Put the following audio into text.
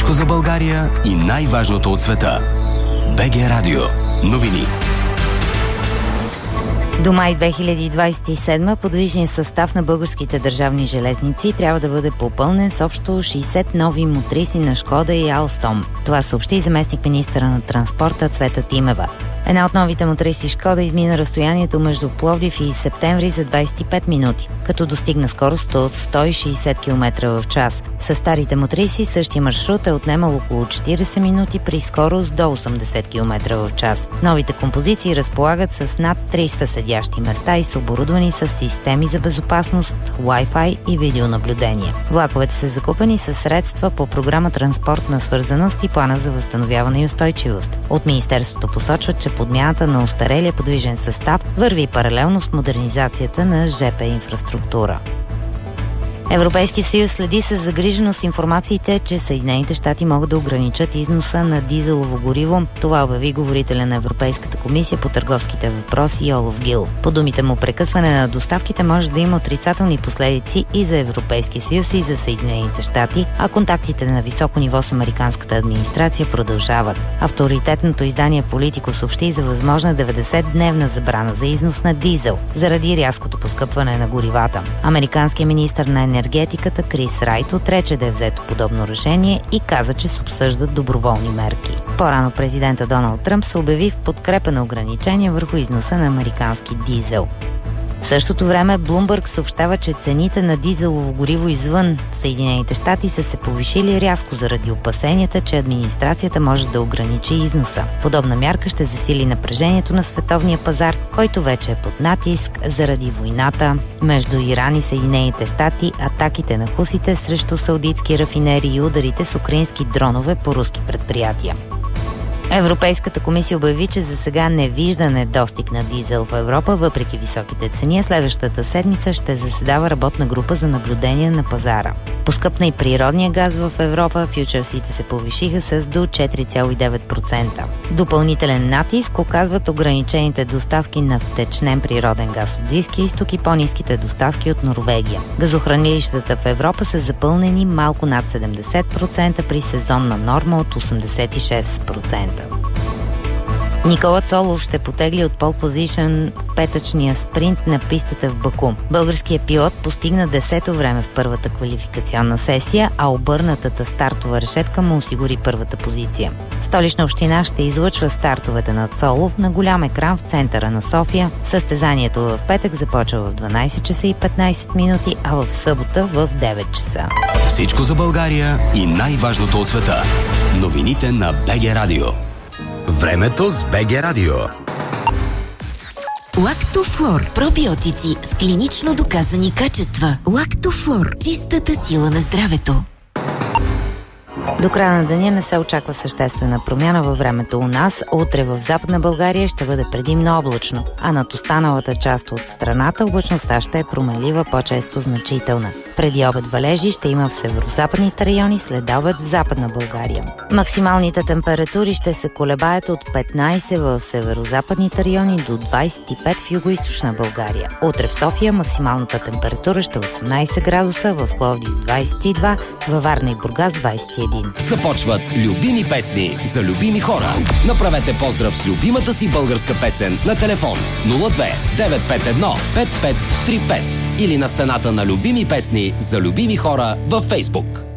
Всичко за България и най-важното от света. БГ Радио. Новини. До май 2027 подвижният състав на българските държавни железници трябва да бъде попълнен с общо 60 нови мотриси на Шкода и Алстом. Това съобщи заместник-министъра на транспорта Цвета Тимева. Една от новите мотриси Шкода измина разстоянието между Пловдив и Септември за 25 минути, като достигна скорост от 160 км в час. С старите мотриси същия маршрут е отнемал около 40 минути при скорост до 80 км в час. Новите композиции разполагат с над 300 седящи места и са оборудвани с системи за безопасност, Wi-Fi и видеонаблюдение. Влаковете са закупени със средства по програма Транспортна свързаност и плана за възстановяване и устойчивост. От Министерството посочват, че подмяната на остарелия подвижен състав върви паралелно с модернизацията на ЖП инфраструктура. Европейския съюз следи с загриженост информациите, че Съединените щати могат да ограничат износа на дизелово гориво. Това обяви говорителя на Европейската комисия по търговските въпроси Олаф Гил. По думите му, прекъсване на доставките може да има отрицателни последици и за Европейския съюз, и за Съединените щати, а контактите на високо ниво с американската администрация продължават. Авторитетното издание Политико съобщи за възможна 90-дневна забрана за износ на дизел заради рязкото поскъпване на горивата. Американският министър на енергетиката Крис Райт отрече да е взето подобно решение и каза, че се обсъждат доброволни мерки. По-рано президента Доналд Тръмп се обяви в подкрепа на ограничения върху износа на американски дизел. В същото време Bloomberg съобщава, че цените на дизелово гориво извън Съединените щати са се повишили рязко заради опасенията, че администрацията може да ограничи износа. Подобна мярка ще засили напрежението на световния пазар, който вече е под натиск заради войната между Иран и Съединените щати, атаките на хусите срещу саудитски рафинери и ударите с украински дронове по руски предприятия. Европейската комисия обяви, че за сега не вижда недостиг на дизел в Европа, въпреки високите цени. Следващата седмица ще заседава работна група за наблюдение на пазара. Поскъпна и природния газ в Европа, фьючерсите се повишиха с до 4,9%. Допълнителен натиск оказват ограничените доставки на втечнен природен газ от Близкия изток и по-ниските доставки от Норвегия. Газохранилищата в Европа са запълнени малко над 70% при сезонна норма от 86%. Никола Цолов ще потегли от пол позишън в петъчния спринт на пистата в Баку. Българският пилот постигна 10-то време в първата квалификационна сесия, а обърнатата стартова решетка му осигури първата позиция. Столична община ще излъчва стартовете на Цолов на голям екран в центъра на София. Състезанието в петък започва в 12 часа и 15 минути, а в събота в 9 часа. Всичко за България и най-важното от света. Новините на БГ Радио. Времето с БГ Радио. Лактофлор. Пробиотици с клинично доказани качества. Лактофлор. Чистата сила на здравето. До края на деня не се очаква съществена промяна във времето у нас. Утре в Западна България ще бъде предимно облачно, а над останалата част от страната облачността ще е променлива, по-често значителна. Преди обед валежи ще има в северозападните райони, след обед в Западна България. Максималните температури ще се колебаят от 15 в северозападните райони до 25 в югоизточна България. Утре в София максималната температура ще е 18 градуса, в Пловдив 22, във Варна и Бургас 21. Започват любими песни за любими хора. Направете поздрав с любимата си българска песен на телефон 02 951 5535 или на стената на любими песни за любими хора във Фейсбук.